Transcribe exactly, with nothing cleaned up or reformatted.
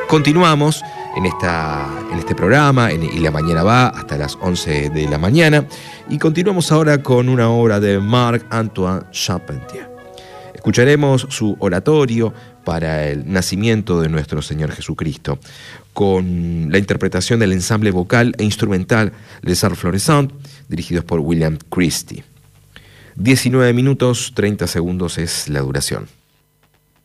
Continuamos en, esta, en este programa, en, y la mañana va hasta las once de la mañana, y continuamos ahora con una obra de Marc-Antoine Charpentier. Escucharemos su oratorio para el nacimiento de nuestro Señor Jesucristo, con la interpretación del ensamble vocal e instrumental Les Arts Florissants, dirigidos por William Christie. diecinueve minutos treinta segundos es la duración.